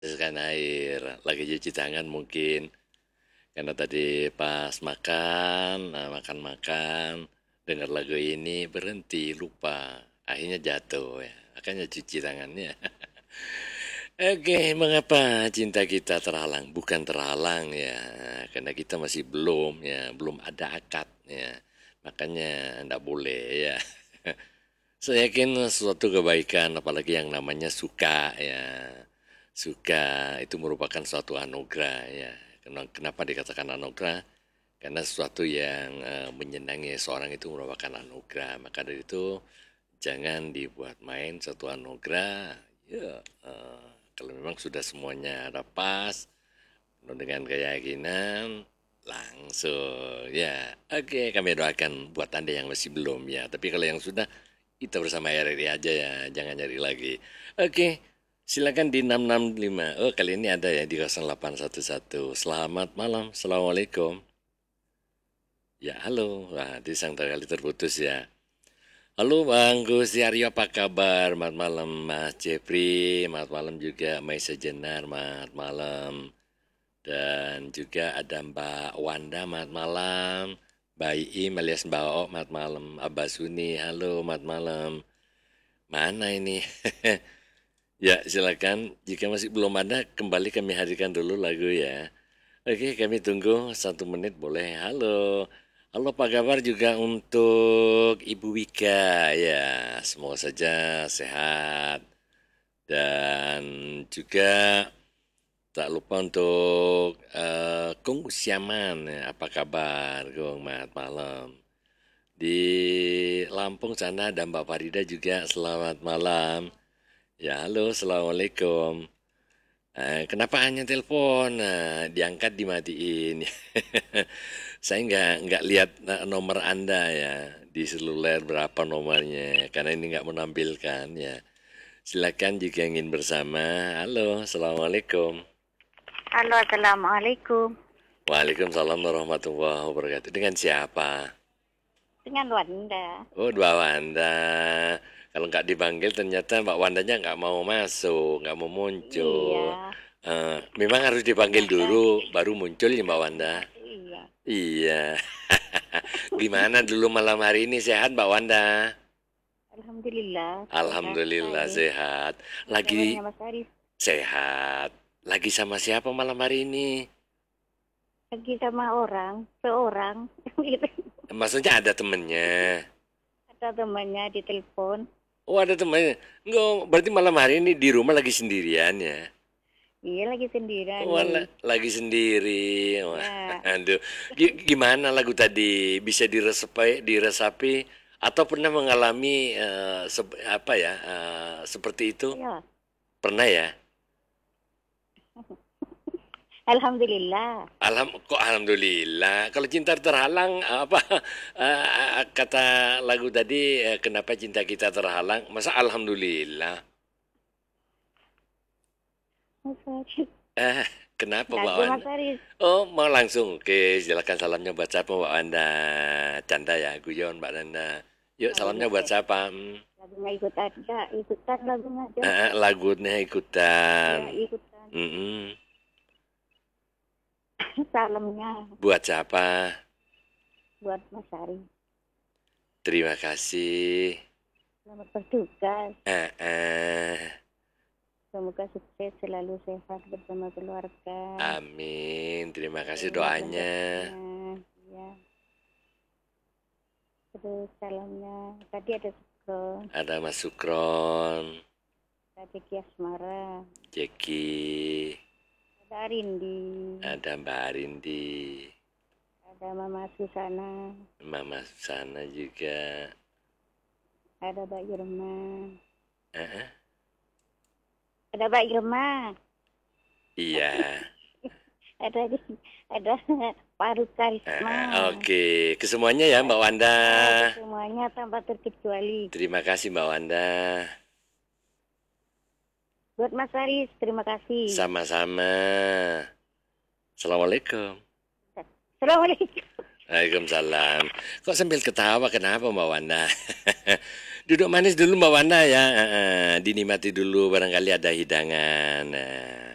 Kan air, lagi cuci tangan mungkin. Karena tadi pas makan, makan-makan, dengar lagu ini berhenti, lupa. Akhirnya jatuh ya. Makanya cuci tangannya. Oke, mengapa cinta kita terhalang? Bukan terhalang ya, karena kita masih belum ya, belum ada akad ya. Makanya enggak boleh ya. Saya yakin suatu kebaikan, apalagi yang namanya suka ya. Suka itu merupakan suatu anugerah ya. Kenapa dikatakan anugerah? Karena sesuatu yang menyenangi seorang itu merupakan anugerah. Maka dari itu jangan dibuat main suatu anugerah. Ya, kalau memang sudah semuanya ada pas, penuh dengan keyakinan, langsung ya. Oke, kami doakan buat Anda yang masih belum ya. Tapi kalau yang sudah, kita bersama RRI aja ya, jangan nyari lagi. Oke, silakan di 665. Oh, kali ini ada ya di 0811. Selamat malam, Assalamualaikum. Ya, halo. Wah, di sang kali terputus ya. Halo Bang Gus Aryo, apa kabar? Selamat malam Mas Jeffrey, selamat malam juga Maisa Jenar, selamat malam. Dan juga ada Mbak Wanda, selamat malam. Mbak Iim alias Mbak O, selamat malam. Abah Suni, halo, selamat malam. Mana ini? Ya, silakan. Jika masih belum ada, kembali kami hadirkan dulu lagu ya. Oke, kami tunggu 1 menit boleh. Halo. Halo, apa kabar juga untuk Ibu Wika ya. Semoga saja sehat. Dan juga tak lupa untuk Kung Usiaman ya. Apa kabar, Kung? Selamat malam. Di Lampung sana ada Mbak Farida juga. Selamat malam. Ya, halo, assalamualaikum. Kenapa hanya telepon? Nah, diangkat dimatiin. Saya nggak lihat nomor Anda ya di seluler berapa nomornya karena ini nggak menampilkan ya. Silakan jika ingin bersama. Halo, assalamualaikum. Halo, assalamualaikum. Waalaikumsalam warahmatullahi wabarakatuh. Dengan siapa? Dengan Wanda. Oh, Mbak Wanda. Kalau nggak dipanggil ternyata Mbak Wandanya nggak mau masuk, nggak mau muncul. Iya, Memang harus dipanggil ternyata. dulu, baru muncul ya Mbak Wanda. Iya, Iya. Gimana dulu malam hari ini sehat Mbak Wanda? alhamdulillah sehat. Alhamdulillah Baik. sehat. Apa kabarnya Lagi Mas Arif? sehat. Lagi sama siapa malam hari ini? Lagi sama orang, seorang. Gitu. Maksudnya ada temennya. Ada temannya di telepon. Oh, ada temennya. Enggak, berarti malam hari ini di rumah lagi sendirian ya. Iya, lagi sendirian Wah, nih. lagi sendiri. Wah, Ya, aduh. Gimana lagu tadi? Bisa diresapi atau pernah mengalami apa ya? Seperti itu? ya. Pernah ya? Alhamdulillah. Kok alhamdulillah. Kalau cinta terhalang apa kata lagu tadi kenapa cinta kita terhalang? Masa alhamdulillah? Mas Arif. Eh, kenapa Mbak Lagu Mas Wanda? Arif. Oh, mau langsung. Oke, silakan salamnya buat siapa Mbak Wanda? Canda ya, guyon Mbak Wanda. Yuk, salamnya Lagunya buat deh. siapa? Lagunya ikut aja. Ikutan lagunya aja. Lagunya ikutan. Ya, ikutan. Mm-mm. Salamnya Buat siapa? buat Mas Arif. Terima kasih. Selamat bertugas. Eh, eh. Semoga sukses selalu sehat bersama keluarga. Amin. Terima kasih Banyak doanya. rezekinya. Ya. Terus salamnya. Tadi ada Sugron, Ada Mas Sukron, ada Ki Asmara, Jeki, ada Arindi, ada Mbak Arindi, ada Mama Susana, Mama Susana juga. ada Mbak Irma, Eh, eh. ada Mbak Irma, Iya. ada ada Paru Karisma. Oke. Kesemuanya ya Mbak Wanda. Semuanya tanpa terkecuali. Terima kasih Mbak Wanda. Buat Mas Aris, terima kasih. Sama-sama. Assalamualaikum. Assalamualaikum. Waalaikumsalam. Kok sambil ketawa kenapa Mbak Wanda? Duduk manis dulu Mbak Wanda ya. Dinikmati dulu barangkali ada hidangan. Nah.